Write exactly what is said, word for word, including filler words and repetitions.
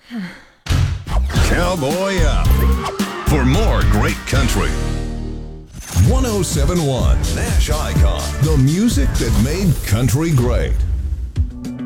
Cowboy up for more great country. one oh seven point one Nash Icon, the music that made country great.